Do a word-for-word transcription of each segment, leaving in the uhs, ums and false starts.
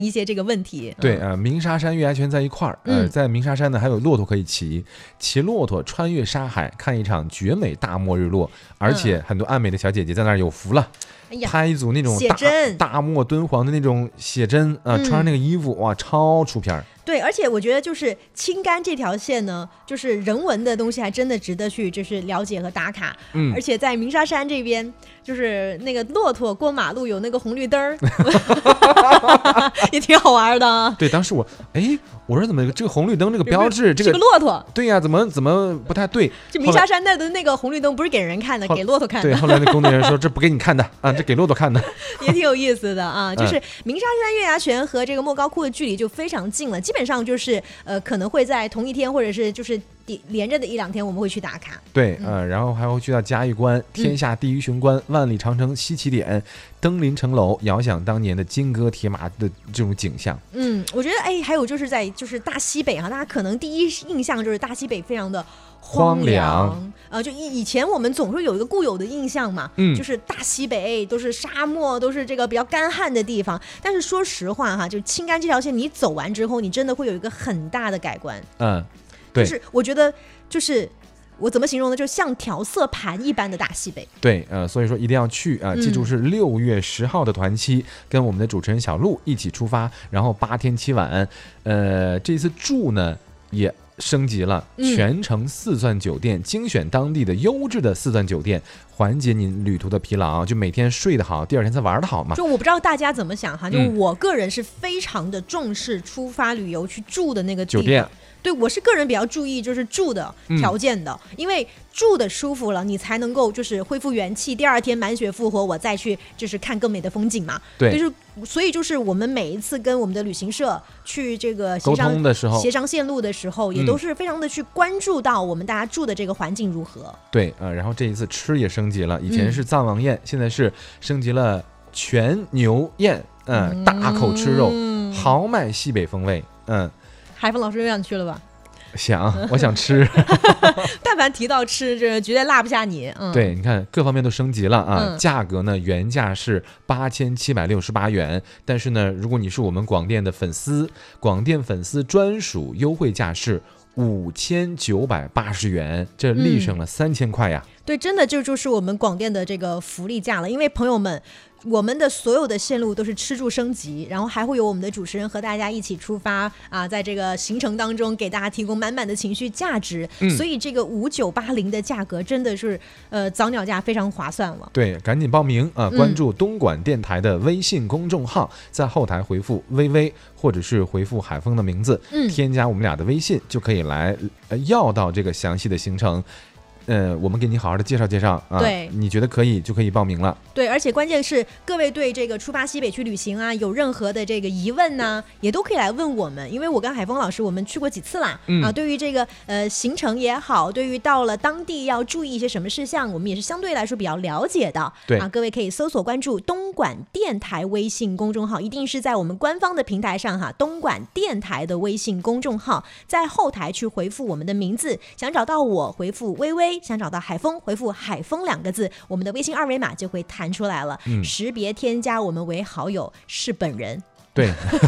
一些这个问题。 对啊、呃，鸣沙山月牙泉在一块儿，呃， 嗯、 在鸣沙山呢还有骆驼可以骑，骑骆驼穿越沙海，看一场绝美大漠日落，而且很多爱美的小姐姐在那儿有福了。哎、拍一组那种大大漠敦煌的那种写真啊、呃嗯，穿上那个衣服，哇，超出片儿。 对，而且我觉得就是青甘这条线呢，就是人文的东西还真的值得去就是了解和打卡。嗯，而且在鸣沙山这边，就是那个骆驼过马路有那个红绿灯儿，也挺好玩的。 对，当时我哎，我说怎么这个红绿灯这个标志，这个这个骆驼， 对呀、啊，怎么怎么不太对？ 就鸣沙山那的那个红绿灯不是给人看的，给骆驼看的。 对，后来那工作人员说这不给你看的啊，这给骆驼看的， 也挺有意思的啊。就是鸣沙山月牙泉和这个莫高窟的距离就非常近了，基本上就是呃可能会在同一天，或者是就是连着的一两天我们会去打卡。 对，嗯、呃，然后还会去到嘉峪关，天下第一雄关，嗯、万里长城西起点，登临城楼，遥想当年的金戈铁马的这种景象。 嗯，我觉得哎，还有就是在就是大西北哈、啊，大家可能第一印象就是大西北非常的荒凉，呃，就以以前我们总是有一个固有的印象嘛，嗯，就是大西北都是沙漠，都是这个比较干旱的地方。但是说实话哈，就青甘这条线你走完之后，你真的会有一个很大的改观。 嗯，对， 就是我觉得就是我怎么形容呢？就像调色盘一般的大西北。 对，呃，所以说一定要去啊、呃！记住是六月十号的团期，嗯、跟我们的主持人小鹿一起出发，然后八天七晚，呃，这次住呢也升级了，全程四钻酒店、嗯，精选当地的优质的四钻酒店，缓解您旅途的疲劳，就每天睡得好，第二天才玩得好嘛。 就我不知道大家怎么想哈，就我个人是非常的重视出发旅游去住的那个地方酒店。 对，我是个人比较注意就是住的条件的、嗯、因为住的舒服了你才能够就是恢复元气，第二天满血复活，我再去就是看更美的风景嘛。 对， 就是所以就是我们每一次跟我们的旅行社去这个沟通的时候， 协商线路的时候、嗯、也都是非常的去关注到我们大家住的这个环境如何。 对，呃，然后这一次吃也升级了，以前是藏王宴、嗯、现在是升级了全牛宴，嗯、呃，大口吃肉、嗯、豪迈西北风味。嗯， 海峰老师又想去了吧？ 想，我想吃。 但凡提到吃，这绝对落不下你。嗯， 对，你看各方面都升级了啊。嗯、价格呢，原价是八千七百六十八元，但是呢，如果你是我们广电的粉丝，广电粉丝专属优惠价是五千九百八十元，这立省了三千块呀。 对，真的这就是我们广电的这个福利价了，因为朋友们。我们的所有的线路都是吃住升级，然后还会有我们的主持人和大家一起出发啊，在这个行程当中给大家提供满满的情绪价值、嗯、所以这个五九八零的价格真的是呃早鸟价非常划算了。 对，赶紧报名啊！关注东莞电台的微信公众号、嗯、在后台回复微微或者是回复海峰的名字、嗯、添加我们俩的微信就可以来、呃、要到这个详细的行程。呃，我们给你好好的介绍介绍啊， 对， 你觉得可以就可以报名了。 对，而且关键是各位对这个出发西北去旅行啊，有任何的这个疑问呢，也都可以来问我们，因为我跟海峰老师我们去过几次啦，嗯、啊，对于这个呃行程也好，对于到了当地要注意一些什么事项，我们也是相对来说比较了解的。 对啊，各位可以搜索关注东莞电台微信公众号，一定是在我们官方的平台上哈，东莞电台的微信公众号，在后台去回复我们的名字，想找到我回复微微，想找到海峰回复海峰两个字，我们的微信二维码就会弹出来了、嗯、识别添加我们为好友是本人。 对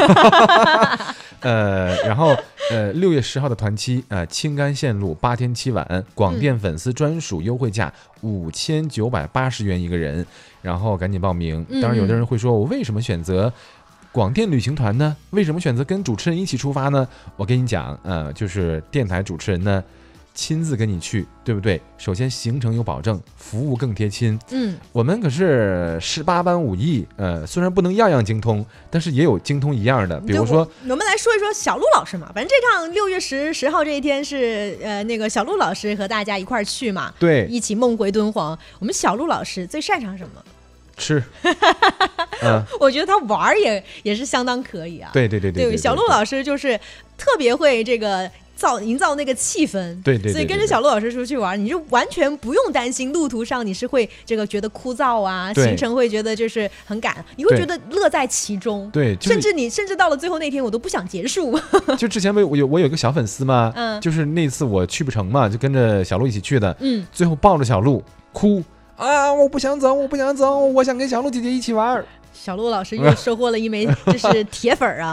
呃，然后呃，六月十号的团期呃，青甘线路八天七晚，广电粉丝专属优惠价五千九百八十元一个人，然后赶紧报名。当然有的人会说，我为什么选择广电旅行团呢？为什么选择跟主持人一起出发呢？我跟你讲，呃，就是电台主持人呢亲自跟你去，对不对？首先行程有保证，服务更贴亲。嗯，我们可是十八般武艺，呃，虽然不能样样精通，但是也有精通一样的。比如说， 我, 我们来说一说小鹿老师嘛。反正这趟六月十十号这一天是呃那个小鹿老师和大家一块儿去嘛， 对， 一起梦回敦煌。我们小鹿老师最擅长什么？ 吃。嗯， 我觉得他玩也也是相当可以啊。 对对对 对, 对, 对, 对, 对， 小鹿老师就是特别会这个。造营造那个气氛， 对 对, 对, 对, 对, 对， 所以跟着小鹿老师出去玩，你就完全不用担心路途上你是会这个觉得枯燥啊，行程会觉得就是很赶，你会觉得乐在其中。 对， 就是、甚至你甚至到了最后那天，我都不想结束。 就之前我有我有个小粉丝嘛，嗯，就是那次我去不成嘛，就跟着小鹿一起去的，嗯，最后抱着小鹿哭啊，我不想走，我不想走，我想跟小鹿姐姐一起玩。 小陆老师又收获了一枚就是铁粉啊。